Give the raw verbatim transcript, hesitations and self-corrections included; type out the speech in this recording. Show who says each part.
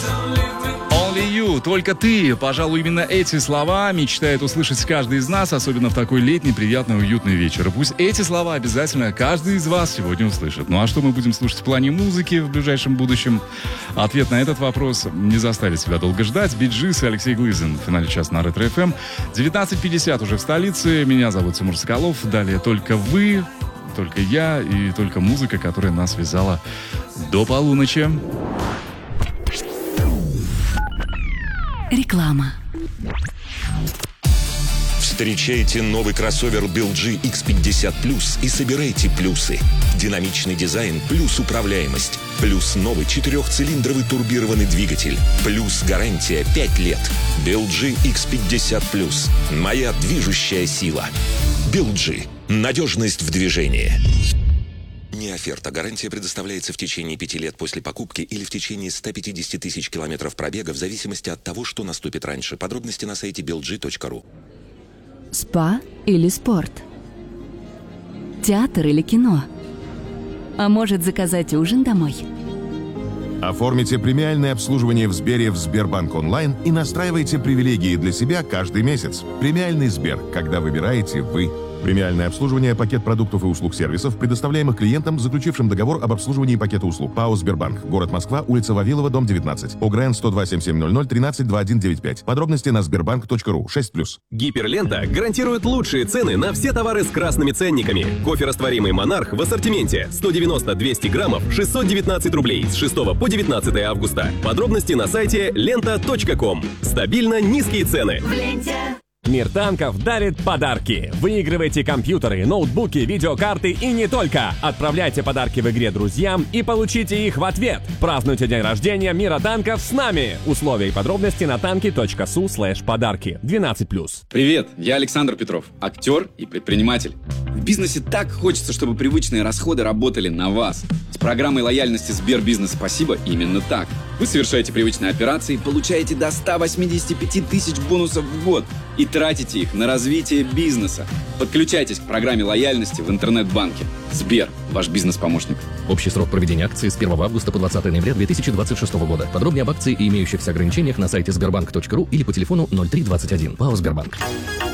Speaker 1: Only you, только ты. Пожалуй, именно эти слова мечтает услышать каждый из нас, особенно в такой летний, приятный, уютный вечер. И пусть эти слова обязательно каждый из вас сегодня услышит. Ну а что мы будем слушать в плане музыки в ближайшем будущем? Ответ на этот вопрос не заставит себя долго ждать. Bee Gees и Алексей Глызин в финале часа на Ретро эф эм. девятнадцать пятьдесят уже в столице. Меня зовут Тимур Соколов. Далее только вы, только я и только музыка, которая нас связала до полуночи.
Speaker 2: Реклама.
Speaker 3: Встречайте новый кроссовер би эл джи икс пятьдесят плюс и собирайте плюсы. Динамичный дизайн плюс управляемость. Плюс новый четырехцилиндровый турбированный двигатель. Плюс гарантия пять лет. би эл джи икс пятьдесят плюс. Моя движущая сила. би эл джи. Надежность в движении. Не оферта. Гарантия предоставляется в течение пяти лет после покупки или в течение ста пятидесяти тысяч километров пробега в зависимости от того, что наступит раньше. Подробности на сайте би эл джи точка ру.
Speaker 2: Спа или спорт? Театр или кино? А может, заказать ужин домой?
Speaker 4: Оформите премиальное обслуживание в Сбере в Сбербанк онлайн и настраивайте привилегии для себя каждый месяц. Премиальный Сбер, когда выбираете вы. Премиальное обслуживание, пакет продуктов и услуг сервисов, предоставляемых клиентам, заключившим договор об обслуживании пакета услуг. ПАО «Сбербанк». Город Москва, улица Вавилова, дом девятнадцать. ОГРН сто два семь семь ноль ноль тринадцать двадцать один девяносто пять. Подробности на сбербанк точка ру. шесть плюс.
Speaker 5: Гиперлента гарантирует лучшие цены на все товары с красными ценниками. Кофе растворимый «Монарх» в ассортименте сто девяносто двести граммов шестьсот девятнадцать рублей с шестого по девятнадцатое августа. Подробности на сайте лента точка ком. Стабильно низкие цены.
Speaker 6: В ленте.
Speaker 7: Мир танков дарит подарки. Выигрывайте компьютеры, ноутбуки, видеокарты и не только. Отправляйте подарки в игре друзьям и получите их в ответ. Празднуйте день рождения Мира танков с нами. Условия и подробности на танки точка су слэш подарки. двенадцать плюс.
Speaker 8: Привет, я Александр Петров, актер и предприниматель. В бизнесе так хочется, чтобы привычные расходы работали на вас. С программой лояльности Сбербизнес «Спасибо» именно так. Вы совершаете привычные операции, получаете до ста восьмидесяти пяти тысяч бонусов в год и тратите их на развитие бизнеса. Подключайтесь к программе лояльности в интернет-банке. Сбер, ваш бизнес-помощник.
Speaker 9: Общий срок проведения акции с первого августа по двадцатое ноября две тысячи двадцать шестого года. Подробнее об акции и имеющихся ограничениях на сайте сбербанк точка ру или по телефону ноль три двадцать один. ПАО «Сбербанк».